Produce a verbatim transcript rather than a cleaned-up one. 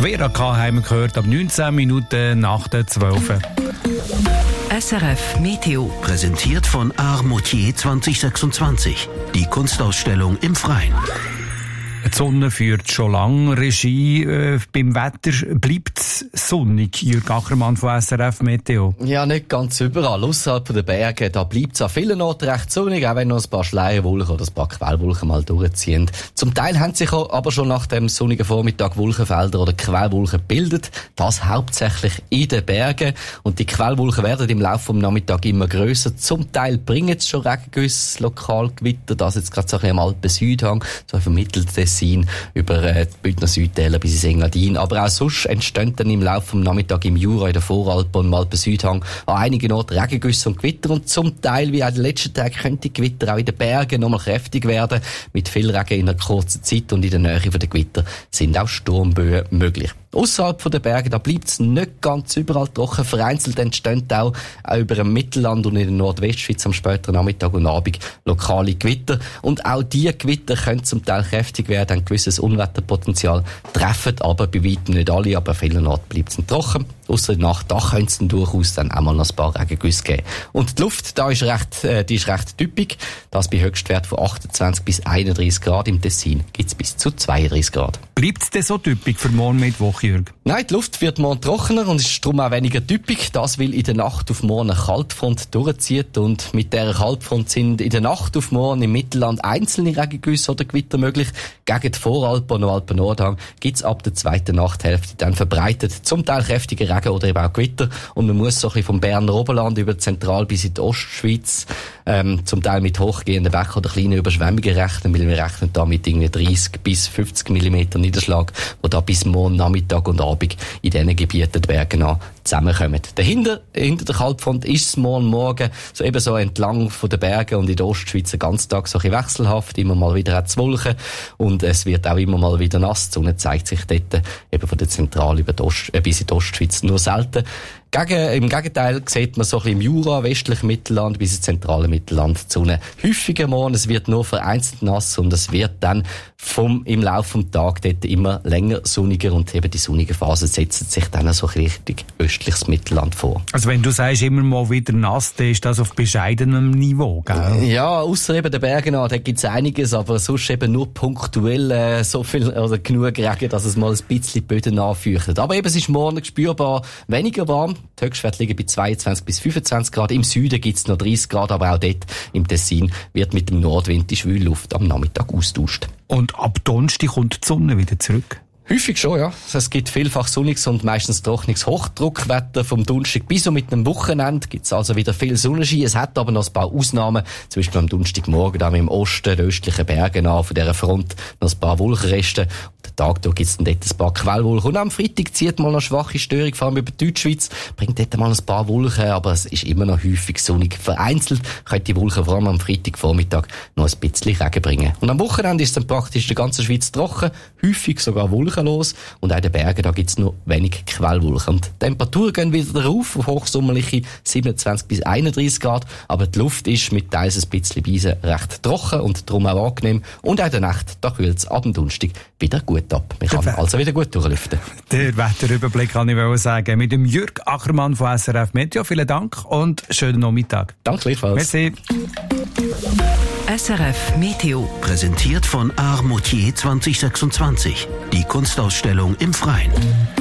Die Vera K. haben wir gehört, ab neunzehn Minuten nach der zwölf. S R F Meteo. Präsentiert von Art Moutier zwanzig sechsundzwanzig. Die Kunstausstellung im Freien. Die Sonne führt schon lange Regie. Äh, beim Wetter bleibt es sonnig. Jürg Ackermann von S R F Meteo. Ja, nicht ganz überall. Ausserhalb der Berge, da bleibt es an vielen Orten recht sonnig, auch wenn noch ein paar Schleierwolken oder ein paar Quellwolken mal durchziehen. Zum Teil haben sich aber schon nach dem sonnigen Vormittag Wolkenfelder oder Quellwolken gebildet. Das hauptsächlich in den Bergen. Und die Quellwolken werden im Laufe des Nachmittags immer grösser. Zum Teil bringen es schon Regengüsse, Lokalgewitter. Das jetzt gerade so ein bisschen am Alpen-Südhang, so vermittelt Tessin über äh, die Bündner Südtäler bis ins Engadin. Aber auch sonst entstehen dann im Laufe des Nachmittags im Jura, in der Voralpen und im Alpen-Südhang an einigen Orten Regengüsse und Gewitter. Und zum Teil, wie auch in den letzten Tagen, können die Gewitter auch in den Bergen nochmal kräftig werden. Mit viel Regen in einer kurzen Zeit und in der Nähe der Gewitter sind auch Sturmböen möglich. Ausserhalb der Berge, da bleibt es nicht ganz überall trocken. Vereinzelt entstehen auch, auch über dem Mittelland und in der Nordwestschweiz am späteren Nachmittag und Abend lokale Gewitter. Und auch diese Gewitter können zum Teil kräftig werden, ein gewisses Unwetterpotenzial, treffen aber bei weitem nicht alle, aber an vielen Orten bleibt es trocken. Ausser in der Nacht, da könnte es dann durchaus dann auch mal noch ein paar Regengüsse geben. Und die Luft, da ist recht, äh, die ist recht typisch. Das bei Höchstwert von achtundzwanzig bis einunddreißig Grad. Im Tessin gibt es bis zu zweiunddreißig Grad. Bleibt es denn so typisch für morgen Mittwoch, Jürg? Nein, die Luft wird morgen trockener und ist darum auch weniger typisch. Das, weil in der Nacht auf morgen eine Kaltfront durchzieht. Und mit dieser Kaltfront sind in der Nacht auf morgen im Mittelland einzelne Regengüsse oder Gewitter möglich. Gegen die Voralpen und Alpen-Nordhang gibt es ab der zweiten Nachthälfte dann verbreitet zum Teil kräftige Regen oder eben auch Gewitter. Und man muss so ein bisschen vom Berner Oberland über Zentral bis in die Ostschweiz, ähm, zum Teil mit hochgehenden Bächen oder kleinen Überschwemmungen rechnen, weil wir rechnen da mit irgendwie dreißig bis fünfzig Millimeter Niederschlag, wo da bis morgen Nachmittag und Abend in diesen Gebieten die Berge an zusammenkommen. Dahinter, hinter der Kaltfront ist es morgen Morgen so eben so entlang von den Bergen und in der Ostschweiz den ganzen Tag so ein bisschen wechselhaft, immer mal wieder hat es Wolken und es wird auch immer mal wieder nass. Die Sonne zeigt sich dort eben von der Zentral über die Ost, äh, bis in die Ostschweiz nur selten. Gegen, Im Gegenteil sieht man so ein bisschen im Jura, westlichen Mittelland bis ins zentrale Mittelland die Sonne häufiger morgen. Es wird nur vereinzelt nass und es wird dann vom, im Laufe des Tages dort immer länger sonniger und eben die sonnige Phase setzt sich dann so richtig östliches Mittelland vor. Also wenn du sagst, immer mal wieder nass, dann ist das auf bescheidenem Niveau, gell? Ja, ausser eben den Bergen an, da gibt's einiges, aber sonst eben nur punktuell äh, so viel oder genug Regen, dass es mal ein bisschen Böden anfeuchtet. Aber eben, es ist morgen spürbar weniger warm. Die Höchstwerte liegen bei zweiundzwanzig bis fünfundzwanzig Grad. Im Süden gibt's noch dreißig Grad, aber auch dort im Tessin wird mit dem Nordwind die Schwülluft am Nachmittag austauscht. Und ab Donnerstag kommt die Sonne wieder zurück? Häufig schon, ja. Es gibt vielfach sonniges und meistens trockenes Hochdruckwetter. Vom Donnerstag bis und mit dem Wochenende gibt's also wieder viel Sonnenschein. Es hat aber noch ein paar Ausnahmen. Zum Beispiel am Donnerstagmorgen da im Osten, den östlichen Bergen an, von dieser Front noch ein paar Wolkenreste. Und den Tag durch gibt's dann dort ein paar Quellwolken. Und am Freitag zieht mal eine schwache Störung, vor allem über die Deutschschweiz, bringt dort mal ein paar Wolken, aber es ist immer noch häufig sonnig. Vereinzelt können die Wolken vor allem am Freitagvormittag noch ein bisschen Regen bringen. Und am Wochenende ist es dann praktisch in der ganzen Schweiz trocken, häufig sogar wolkenlos. Und auch in den Bergen, da gibt's nur wenig Quellwolken. Und die Temperaturen gehen wieder rauf, auf hochsommerliche siebenundzwanzig bis einunddreißig Grad. Aber die Luft ist mit teils ein bisschen Beisen recht trocken und darum auch angenehm. Und auch in der Nacht, da kühlt es ab dem Donnerstag wieder gut ab. Man kann also wieder gut durchlüften. Der Wetterüberblick kann ich sagen. Mit dem Jürg Ackermann von S R F Meteo. Vielen Dank und schönen Nachmittag. Danke gleichfalls. Merci. S R F Meteo. Präsentiert von Art Moutier zwanzig sechsundzwanzig. Die Kunstausstellung im Freien.